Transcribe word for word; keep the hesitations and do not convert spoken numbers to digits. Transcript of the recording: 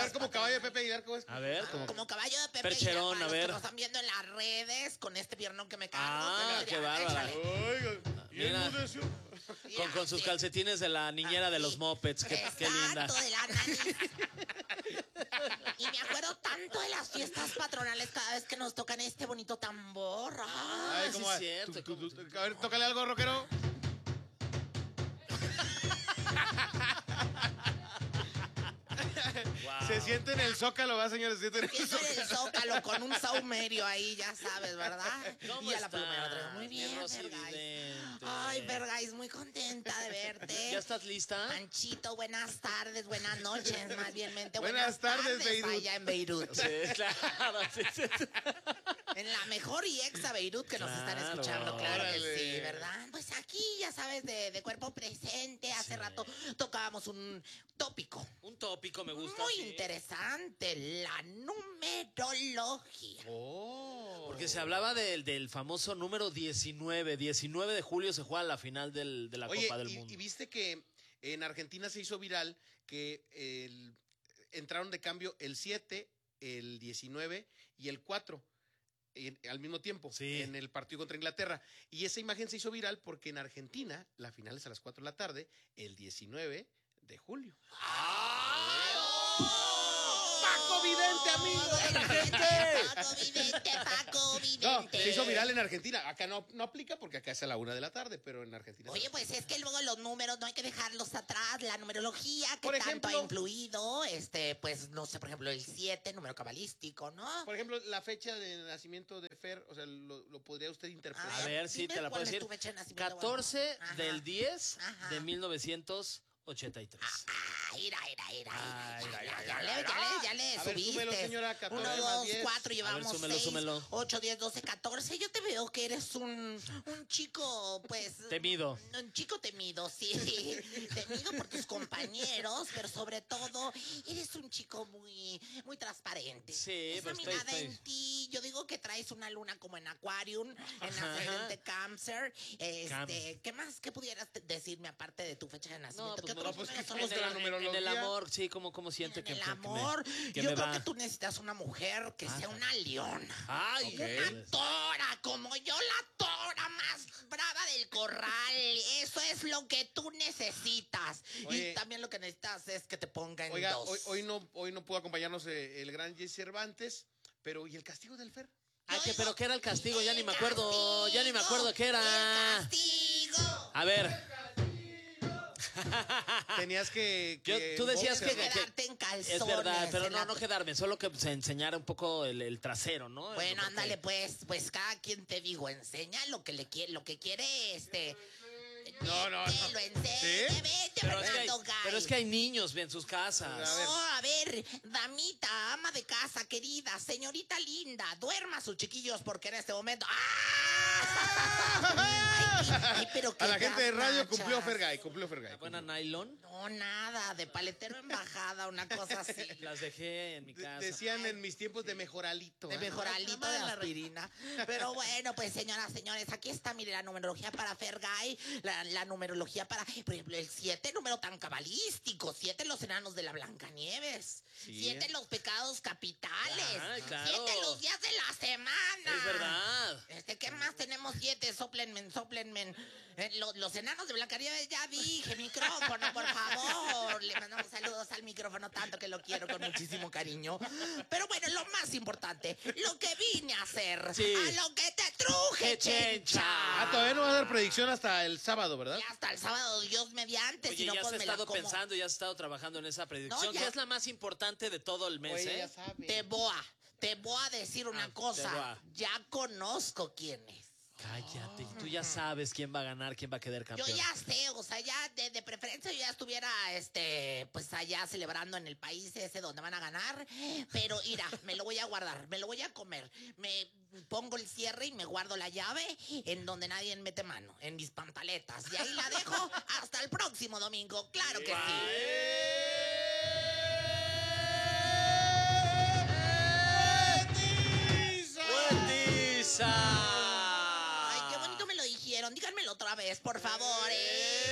ver, como caballo de Pepe Aguilar, ¿cómo es? A ver, Ah, como, como caballo de Pepe Percherón, Aguilar, para a los ver. que nos están viendo en las redes con este piernón que me cargo. Ah, que qué ya, bárbara. échale. Oiga, y Mira. enmudeció. con, con sus calcetines de la niñera de los mopeds. Qué, qué linda. Exacto, de la nariz. Y me acuerdo tanto de las fiestas patronales cada vez que nos tocan este bonito tambor. Ah, Ay, sí ¿cómo es va? cierto, Tú, tú, ¿cómo? tú, a ver, tócale algo, rockero. Wow. Se siente en el zócalo, ¿va, señores? Se siente en el Pienso en el zócalo. zócalo con un saumerio ahí, ya sabes, ¿verdad? ¿Cómo y a la estás, pluma ya la traigo muy mi bien, Rosy Fergay. Vidente? Ay, Fergay, muy contenta de verte. ¿Ya estás lista? Panchito, buenas tardes, buenas noches, más bien mente. Buenas tardes, Beirut. Allá en Beirut. Sí, claro. Sí, sí, sí. En la mejor y exa Beirut que nos están Claro, escuchando, claro que órale. sí, ¿verdad? Pues aquí, ya sabes, de, de cuerpo presente, hace Sí. rato tocábamos un tópico Un tópico me gusta. muy sí. interesante, la numerología. Oh. Porque se hablaba del, del famoso número diecinueve. diecinueve de julio se juega la final del, de la Oye, Copa del y, Mundo. y viste que en Argentina se hizo viral que el- entraron de cambio el siete, el diecinueve y el cuatro en- al mismo tiempo Sí. en el partido contra Inglaterra. Y esa imagen se hizo viral porque en Argentina la final es a las cuatro de la tarde, el diecinueve de julio. ¡Paco Vidente, amigo de la gente! Paco Vidente, Paco No, Vidente. se hizo viral en Argentina. Acá no, no aplica porque acá es a la una de la tarde, pero en Argentina. Oye, pues es que luego los números no hay que dejarlos atrás, la numerología que Por tanto ejemplo- ha influido, este, pues no sé, por ejemplo, el siete, número cabalístico, ¿no? Por ejemplo, la fecha de nacimiento de Fer, o sea, lo, lo podría usted interpretar. A ver, sí, dime te la puedo cuál es decir. tu fecha de nacimiento, catorce Ajá. del diez Ajá. de mil novecientos ochenta y tres. Ah, ira, ira, ira, Ay, ira, ay, ya, ay, ya ay, le, ay, ya le, ya le A ver, subiste. súmelo, señora, catorce Uno, más dos, diez. cuatro, llevamos súmelo, seis, súmelo. ocho, diez, doce, catorce. Yo te veo que eres un, un chico, pues... Temido. Un chico temido, sí. Temido por tus compañeros, pero sobre todo, eres un chico muy, muy transparente. Sí, Esa pero estoy- mirada estoy- en ti, yo digo que traes una luna como en Aquarium, en Ajá. ascendente Cáncer. Este, Cáncer. ¿qué más? ¿Qué pudieras te- decirme aparte de tu fecha de nacimiento? pues, ¿Qué no, otros pues, números ¿qué son somos los de que la más- numerología? En el amor, sí, ¿cómo, cómo siente en que, el que- que amor, me, que yo me creo va? que tú necesitas una mujer que sea una león. Ay, Una tora, como yo, la tora más brava del corral. Eso es lo que tú necesitas. Oye. Y también lo que necesitas es que te ponga en Oiga, dos. hoy, hoy no, hoy no pudo acompañarnos eh, el gran Jesse Cervantes, pero ¿y el castigo del Fer? Ay, Yo que, digo, pero ¿qué era el castigo? Ya ni el me acuerdo, ya ni me castigo, acuerdo qué era. El castigo. A ver, Tenías que... Yo- que tú decías boxer, que- ¿no? Quedarte en calzones. es verdad, pero en no, la- no quedarme, solo que se enseñara un poco el, el trasero, ¿no? Bueno, Porque- ándale, pues, pues cada quien te digo, enseña lo que le quiere, lo que quiere, este. No, no, vete, no. Lo enseña, ¿Sí? vete, Pero es, que hay, Fernando Gay. pero es que hay niños en sus casas. A ver. No, a ver, damita, ama de casa, querida, señorita linda, duerma a sus chiquillos porque en este momento. ¡Ah! Ay, ay, pero qué A la gente de radio garnachas. cumplió Fergay, cumplió Fergay. Buena nylon. No, nada, de paletero en bajada, una cosa así. Las dejé en mi De- casa. decían en mis tiempos de mejoralito. De ¿eh? mejoralito de aspirina. Pero bueno, pues señoras, señores, aquí está, mire, la numerología para Fergay, la, la numerología para, por ejemplo, el siete, número tan cabalístico, siete los enanos de la Blancanieves, Sí. siete los pecados capitales, Ay, claro. siete los días de la semana. Es verdad. Este, ¿qué más tenemos? Siete, soplenmen, soplenmen. Eh, lo- los enanos de Blancanieves, ya dije, micrófono, por favor. Le mandamos saludos al micrófono, tanto que lo quiero con muchísimo cariño. Pero bueno, lo más importante, lo que vine a hacer, Sí. a lo que te truje, ¡Qué chencha! Ah, todavía no va a dar predicción hasta el sábado, ¿verdad? Y hasta el sábado, Dios mediante, Oye, si no, ya has pues me la estado como. pensando, ya has estado trabajando en esa predicción, No, ya. que es la más importante de todo el mes, Oye, ¿eh? ya sabe. Te voy a, te voy a decir una Ah, te cosa. voy a. Ya conozco quién es. Cállate, tú ya sabes quién va a ganar, quién va a quedar Yo campeón. ya sé, o sea, ya de, de preferencia yo ya estuviera, este, pues allá celebrando en el país ese donde van a ganar, pero mira, me lo voy a guardar, me lo voy a comer, me pongo el cierre y me guardo la llave en donde nadie mete mano, en mis pantaletas, y ahí la dejo hasta el próximo domingo, claro que sí. ¡Buetiza! Ay, qué bonito me lo dijeron, díganmelo otra vez, por favor, ¿eh?